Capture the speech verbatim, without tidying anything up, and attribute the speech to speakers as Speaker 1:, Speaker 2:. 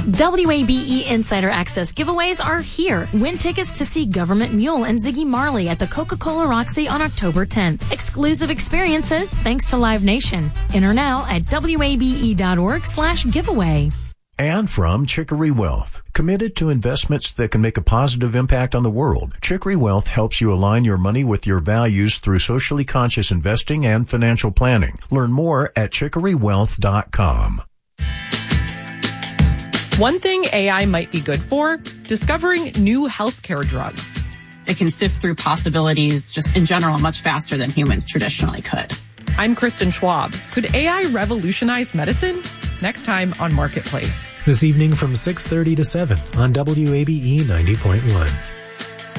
Speaker 1: W A B E Insider Access giveaways are here. Win tickets to see Government Mule and Ziggy Marley at the Coca-Cola Roxy on October tenth. Exclusive experiences thanks to Live Nation. Enter now at W A B E dot org slash giveaway.
Speaker 2: And from Chicory Wealth, committed to investments that can make a positive impact on the world. Chicory Wealth helps you align your money with your values through socially conscious investing and financial planning. Learn more at chicory wealth dot com.
Speaker 3: One thing A I might be good for, discovering new healthcare drugs.
Speaker 4: It can sift through possibilities just in general much faster than humans traditionally could.
Speaker 3: I'm Kristen Schwab. Could A I revolutionize medicine? Next time on Marketplace.
Speaker 5: This evening from six thirty to seven on W A B E ninety point one.